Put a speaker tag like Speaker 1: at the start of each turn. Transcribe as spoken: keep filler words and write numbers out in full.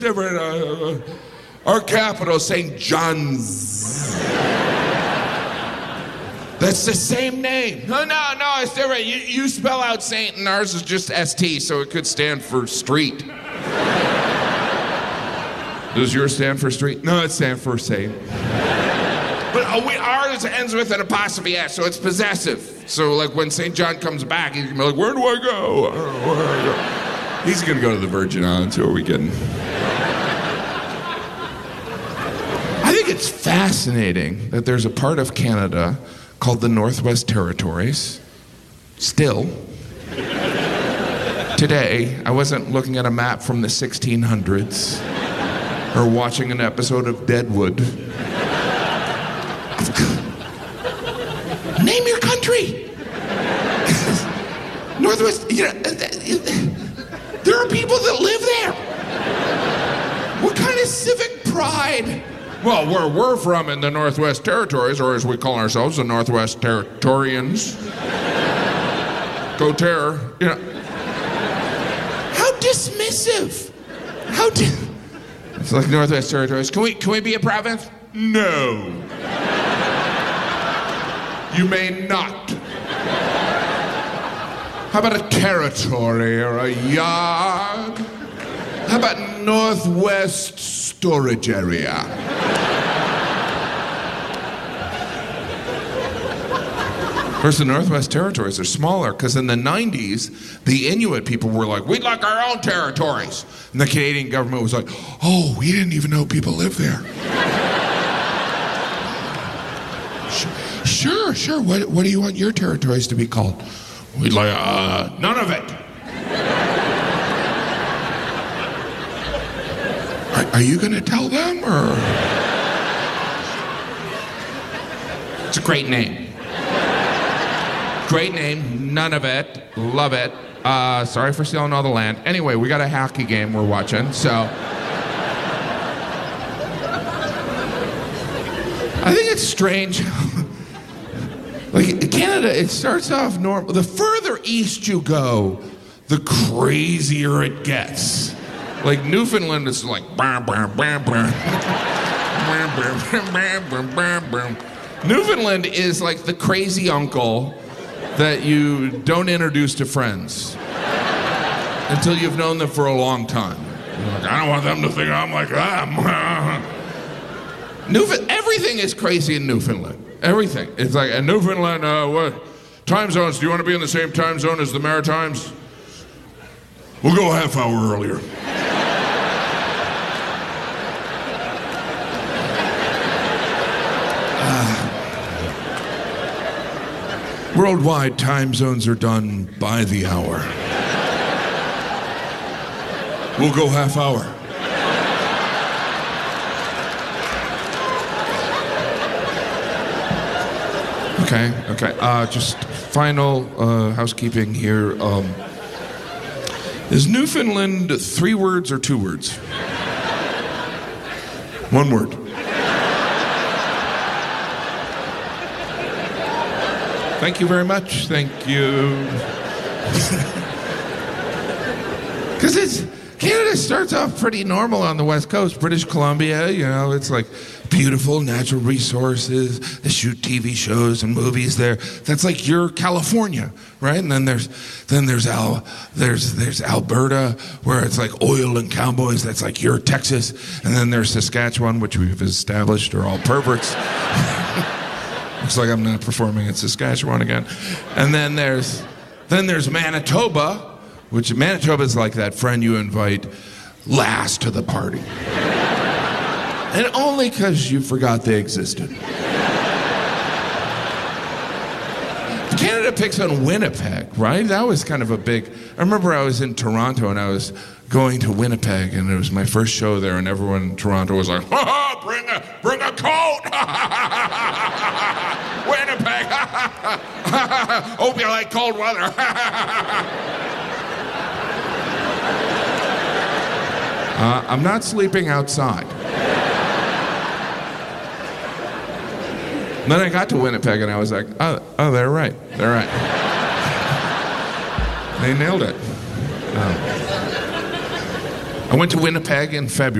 Speaker 1: different. Uh, our capital, Saint John's. That's the same name. No, no, no, it's different. You, you spell out Saint, and ours is just S T, so it could stand for street. Does yours stand for street? No, it stands for Saint. But uh, we, ours ends with an apostrophe S, so it's possessive. So, like, when Saint John comes back, he's gonna be like, where do I go? I don't know where I go. He's gonna go to the Virgin Islands. Who are we kidding? I think it's fascinating that there's a part of Canada called the Northwest Territories. Still. Today, I wasn't looking at a map from the sixteen hundreds or watching an episode of Deadwood. Name your country. Northwest, you know, there are people that live there. What kind of civic pride? Well, where we're from in the Northwest Territories, or as we call ourselves, the Northwest Territorians. Go Terror, you know. How dismissive. How di- It's like Northwest Territories. Can we, can we be a province? No. You may not. How about a territory or a yard? How about Northwest Storage Area? Of course, the Northwest Territories are smaller because in the nineties, the Inuit people were like, we'd like our own territories. And the Canadian government was like, oh, we didn't even know people lived there. Sure, sure. What, what do you want your territories to be called? We'd like, uh, none of it. Are, are you going to tell them, or? It's a great name. Great name, none of it. Love it. Uh, sorry for stealing all the land. Anyway, we got a hockey game we're watching, so. I think it's strange. Like, Canada, it starts off normal. The further east you go, the crazier it gets. Like, Newfoundland is like, bam, bam, bam, bam. Newfoundland is like the crazy uncle that you don't introduce to friends until you've known them for a long time. You're like, I don't want them to think I'm like that. Newfoundland, everything is crazy in Newfoundland. Everything. It's like, in Newfoundland, uh, what time zones? Do you want to be in the same time zone as the Maritimes? We'll go a half hour earlier. uh, worldwide, time zones are done by the hour. We'll go half hour. Okay, okay. Uh, just final uh, housekeeping here. Um, is Newfoundland three words or two words? One word. Thank you very much. Thank you. Because it's Canada starts off pretty normal on the West Coast. British Columbia, you know, it's like beautiful natural resources. They shoot T V shows and movies there. That's like your California, right? And then there's then there's Al there's there's Alberta, where it's like oil and cowboys. That's like your Texas. And then there's Saskatchewan, which we've established are all perverts. Looks like I'm not performing in Saskatchewan again. And then there's then there's Manitoba. Which Manitoba is like that friend you invite last to the party. And only because you forgot they existed. Canada picks on Winnipeg, right? That was kind of a big... I remember I was in Toronto and I was going to Winnipeg and it was my first show there and everyone in Toronto was like, ha ha, bring a, bring a coat! Winnipeg! Hope you like cold weather! Uh, I'm not sleeping outside. And then I got to Winnipeg and I was like, oh, oh they're right. They're right. They nailed it. Oh. I went to Winnipeg in February.